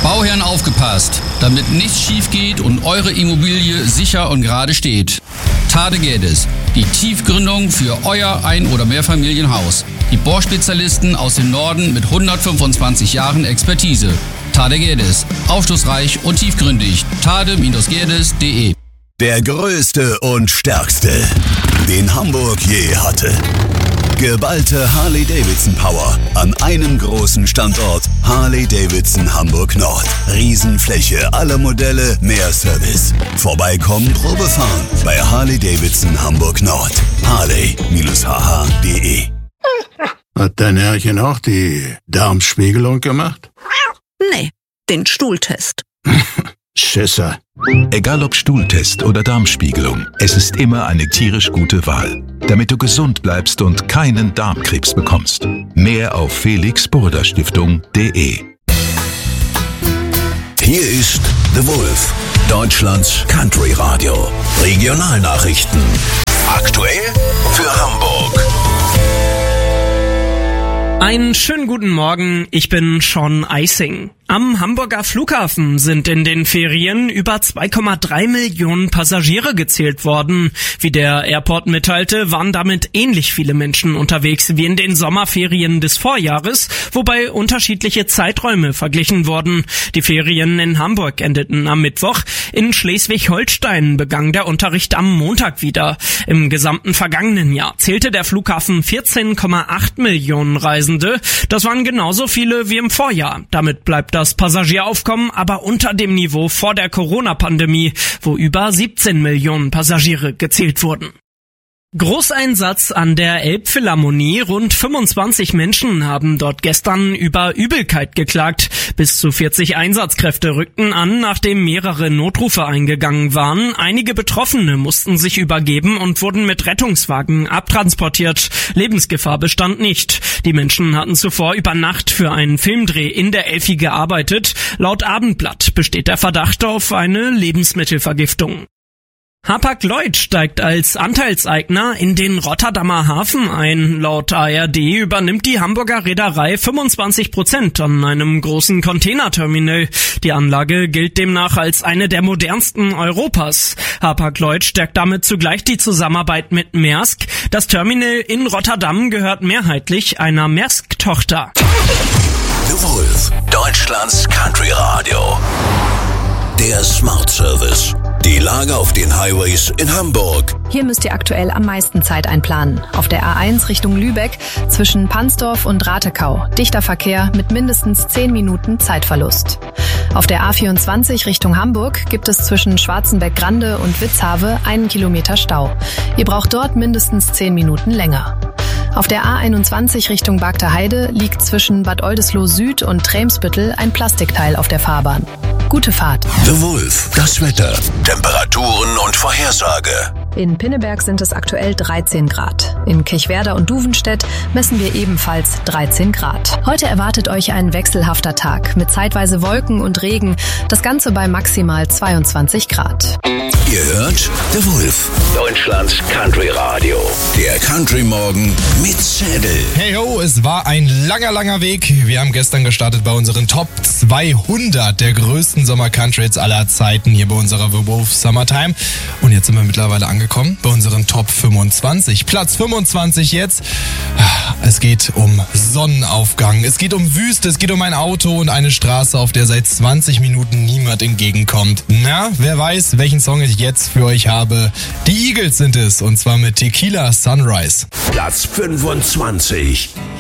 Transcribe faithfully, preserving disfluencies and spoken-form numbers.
Bauherren aufgepasst, damit nichts schief geht und eure Immobilie sicher und gerade steht. Tade Geddes, die Tiefgründung für euer Ein- oder Mehrfamilienhaus. Die Bohrspezialisten aus dem Norden mit hundertfünfundzwanzig Jahren Expertise. Tade Geddes, aufschlussreich und tiefgründig. tade Geddes punkt de. Der größte und stärkste, den Hamburg je hatte. Geballte Harley-Davidson-Power an einem großen Standort. Harley-Davidson Hamburg Nord. Riesenfläche, alle Modelle, mehr Service. Vorbeikommen, Probe fahren bei Harley-Davidson Hamburg Nord. harley Bindestrich h h punkt de. Hat dein Herrchen auch die Darmspiegelung gemacht? Nee, den Stuhltest. Schisser. Egal ob Stuhltest oder Darmspiegelung, es ist immer eine tierisch gute Wahl, damit du gesund bleibst und keinen Darmkrebs bekommst. Mehr auf felix burda stiftung punkt de. Hier ist The Wolf, Deutschlands Country Radio. Regionalnachrichten. Aktuell für Hamburg. Einen schönen guten Morgen, ich bin Sean Eising. Am Hamburger Flughafen sind in den Ferien über zwei Komma drei Millionen Passagiere gezählt worden. Wie der Airport mitteilte, waren damit ähnlich viele Menschen unterwegs wie in den Sommerferien des Vorjahres, wobei unterschiedliche Zeiträume verglichen wurden. Die Ferien in Hamburg endeten am Mittwoch. In Schleswig-Holstein begann der Unterricht am Montag wieder. Im gesamten vergangenen Jahr zählte der Flughafen vierzehn Komma acht Millionen Reisende. Das waren genauso viele wie im Vorjahr. Damit bleibt das Passagieraufkommen aber unter dem Niveau vor der Corona-Pandemie, wo über siebzehn Millionen Passagiere gezählt wurden. Großeinsatz an der Elbphilharmonie. Rund fünfundzwanzig Menschen haben dort gestern über Übelkeit geklagt. Bis zu vierzig Einsatzkräfte rückten an, nachdem mehrere Notrufe eingegangen waren. Einige Betroffene mussten sich übergeben und wurden mit Rettungswagen abtransportiert. Lebensgefahr bestand nicht. Die Menschen hatten zuvor über Nacht für einen Filmdreh in der Elfi gearbeitet. Laut Abendblatt besteht der Verdacht auf eine Lebensmittelvergiftung. Hapag-Lloyd steigt als Anteilseigner in den Rotterdamer Hafen ein. Laut A R D übernimmt die Hamburger Reederei fünfundzwanzig Prozent an einem großen Containerterminal. Die Anlage gilt demnach als eine der modernsten Europas. Hapag-Lloyd stärkt damit zugleich die Zusammenarbeit mit Maersk. Das Terminal in Rotterdam gehört mehrheitlich einer Maersk-Tochter. The Wolf, Deutschlands Country Radio. Der Smart Service. Die Lage auf den Highways in Hamburg. Hier müsst ihr aktuell am meisten Zeit einplanen. Auf der A eins Richtung Lübeck zwischen Pansdorf und Ratekau. Dichter Verkehr mit mindestens zehn Minuten Zeitverlust. Auf der A vierundzwanzig Richtung Hamburg gibt es zwischen Schwarzenbeck-Grande und Witzhave einen Kilometer Stau. Ihr braucht dort mindestens zehn Minuten länger. Auf der A einundzwanzig Richtung Bagter Heide liegt zwischen Bad Oldesloe Süd und Tremsbüttel ein Plastikteil auf der Fahrbahn. Gute Fahrt. The Wolf, das Wetter, Temperaturen und Vorhersage. In Pinneberg sind es aktuell dreizehn Grad. In Kirchwerder und Duvenstedt messen wir ebenfalls dreizehn Grad. Heute erwartet euch ein wechselhafter Tag mit zeitweise Wolken und Regen. Das Ganze bei maximal zweiundzwanzig Grad. Ihr hört The Wolf, Deutschlands Country Radio. Der Country Morgen mit Zedel. Hey ho, es war ein langer, langer Weg. Wir haben gestern gestartet bei unseren Top zweihundert der größten Sommer-Country-Hits aller Zeiten hier bei unserer The Wolf Summertime. Und jetzt sind wir mittlerweile angekommen bei unseren Top fünfundzwanzig. Platz fünfundzwanzig jetzt. Es geht um Sonnenaufgang, es geht um Wüste, es geht um ein Auto und eine Straße, auf der seit zwanzig Minuten niemand entgegenkommt. Na, wer weiß, welchen Song ich jetzt für euch habe. Die Eagles sind es, und zwar mit Tequila Sunrise. Platz fünfundzwanzig.